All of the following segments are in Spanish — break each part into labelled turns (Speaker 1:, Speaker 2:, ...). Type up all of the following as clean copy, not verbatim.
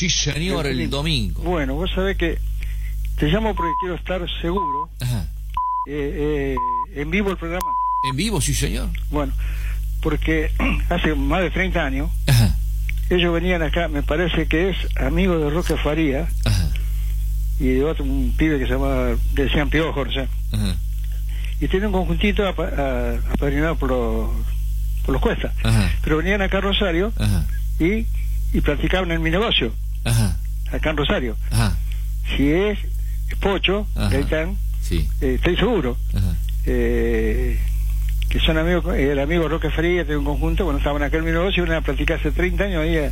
Speaker 1: Sí, señor, el domingo.
Speaker 2: Bueno, vos sabés que te llamo porque quiero estar seguro.
Speaker 1: Ajá.
Speaker 2: En vivo el programa.
Speaker 1: ¿En vivo, sí, señor?
Speaker 2: Bueno, porque hace más de 30 años,
Speaker 1: Ajá.
Speaker 2: ellos venían acá, me parece que es amigo de Roque Faría,
Speaker 1: Ajá.
Speaker 2: y de otro, un pibe que se llama, decían Piojo, o sea.
Speaker 1: Ajá.
Speaker 2: Y tiene un conjuntito apadrinado por los Cuesta.
Speaker 1: Ajá.
Speaker 2: Pero venían acá a Rosario.
Speaker 1: Ajá.
Speaker 2: y practicaban en mi negocio.
Speaker 1: Ajá.
Speaker 2: Acá en Rosario.
Speaker 1: Ajá.
Speaker 2: Si es Pocho,
Speaker 1: Ajá.
Speaker 2: Gaitán,
Speaker 1: Sí.
Speaker 2: estoy seguro.
Speaker 1: Ajá.
Speaker 2: Que son amigos, el amigo Roque Faría, de un conjunto, cuando estaban acá en mi negocio, iban a practicar hace 30 años ahí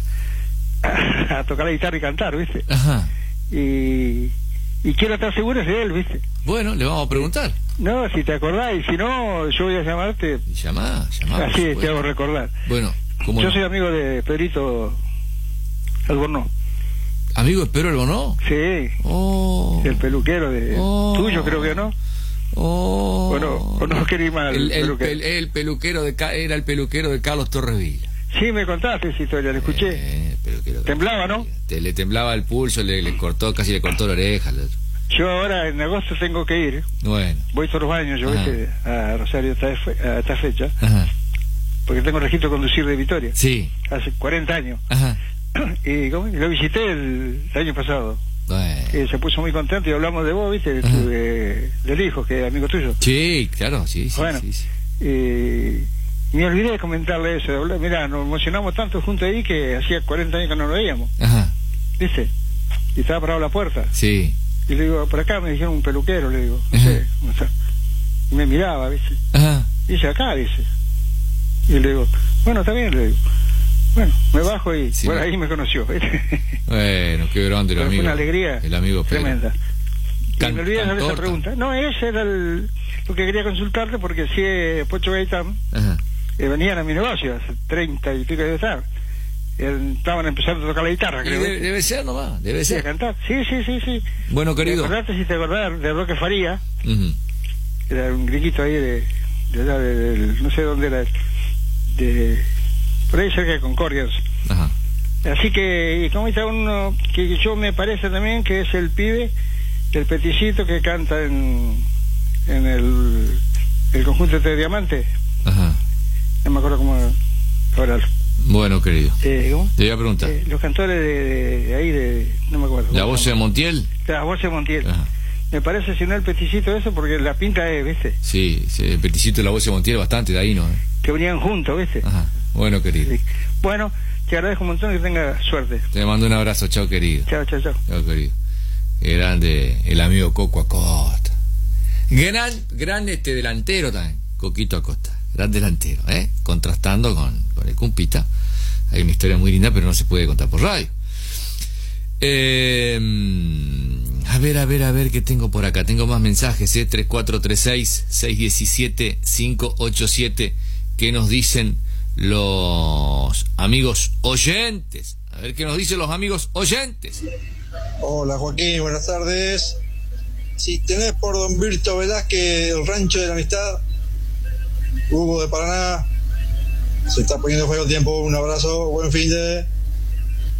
Speaker 2: a tocar la guitarra y cantar, ¿viste?
Speaker 1: Ajá.
Speaker 2: Y quiero estar seguro de él, ¿viste?
Speaker 1: Bueno, le vamos a preguntar.
Speaker 2: No, si te acordás, y si no, yo voy a llamarte.
Speaker 1: Llamá.
Speaker 2: Así te hago recordar.
Speaker 1: Bueno, ¿cómo
Speaker 2: yo
Speaker 1: no?
Speaker 2: soy amigo de Pedrito Albornoz.
Speaker 1: ¿Amigo de Pedro Albornoz?
Speaker 2: Sí.
Speaker 1: Oh.
Speaker 2: El peluquero tuyo, creo que no.
Speaker 1: Oh.
Speaker 2: O no querí mal.
Speaker 1: El peluquero era el peluquero de Carlos Torrevilla.
Speaker 2: Sí, me contaste esa historia, la escuché. Temblaba, ¿no?
Speaker 1: Le temblaba el pulso, casi le cortó la oreja.
Speaker 2: Yo ahora en agosto tengo que ir.
Speaker 1: Bueno.
Speaker 2: Voy todos los años, yo a Rosario a esta fecha.
Speaker 1: Ajá.
Speaker 2: Porque tengo registro de conducir de Vitoria.
Speaker 1: Sí.
Speaker 2: Hace 40 años.
Speaker 1: Ajá.
Speaker 2: Y lo visité el año pasado.
Speaker 1: Bueno.
Speaker 2: Se puso muy contento y hablamos de vos, ¿viste? Del hijo, que es amigo tuyo.
Speaker 1: Sí, claro, sí.
Speaker 2: Bueno,
Speaker 1: sí.
Speaker 2: Me olvidé de comentarle eso. Mirá, nos emocionamos tanto juntos ahí que hacía 40 años que no nos veíamos.
Speaker 1: Ajá.
Speaker 2: ¿Viste? Y estaba parado a la puerta.
Speaker 1: Sí.
Speaker 2: Y le digo, por acá me dijeron un peluquero, le digo. No sé, no sé. Y me miraba, ¿viste?
Speaker 1: Ajá.
Speaker 2: Dice, acá, dice. Y le digo, bueno, está bien, le digo. Bueno, me bajo y
Speaker 1: Sí,
Speaker 2: ahí me conoció.
Speaker 1: Bueno, qué grande el amigo.
Speaker 2: Fue una alegría
Speaker 1: el amigo Pedro.
Speaker 2: tremenda. Y me olvidé de hacer esa
Speaker 1: torta.
Speaker 2: pregunta. No, ese era lo que quería consultarte, porque si Pocho Gaitán venían a mi negocio hace 30 y pico de estar. Estaban empezando a tocar la guitarra, creo.
Speaker 1: Debe ser nomás, debe ser.
Speaker 2: A cantar. Sí.
Speaker 1: Bueno, querido.
Speaker 2: Si te acordás de Roque Faría,
Speaker 1: Uh-huh.
Speaker 2: era un gringuito ahí de allá no sé dónde era, por ahí cerca de Concordia.
Speaker 1: Ajá.
Speaker 2: Así que, y como está uno que yo me parece también que es el pibe, el peticito que canta en el conjunto de Diamante.
Speaker 1: Ajá.
Speaker 2: No me acuerdo cómo ahora.
Speaker 1: Bueno, querido.
Speaker 2: ¿Cómo?
Speaker 1: Te voy a preguntar.
Speaker 2: Los cantores de ahí, no me acuerdo.
Speaker 1: ¿La voz de Montiel?
Speaker 2: La voz de Montiel.
Speaker 1: Ajá.
Speaker 2: Me parece, si no el peticito eso, porque la pinta es, ¿viste?
Speaker 1: Sí, el peticito de la voz de Montiel bastante de ahí, ¿no?
Speaker 2: Que venían juntos, ¿viste?
Speaker 1: Ajá. Bueno, querido.
Speaker 2: Sí. Bueno, te agradezco un montón y que tenga suerte.
Speaker 1: Te mando un abrazo, chao, querido.
Speaker 2: Chao.
Speaker 1: Chao, querido. Grande el amigo Coco Acosta. Gran delantero también, Coquito Acosta. Gran delantero, contrastando con el Cumpita. Hay una historia muy linda, pero no se puede contar por radio. A ver qué tengo por acá. Tengo más mensajes, 3436-617-587, que nos dicen los amigos oyentes. A ver qué nos dicen los amigos oyentes.
Speaker 3: Hola Joaquín, buenas tardes. Si tenés por Don Virto Velázquez el rancho de la amistad, Hugo de Paraná, se está poniendo feo el tiempo, un abrazo, buen fin de...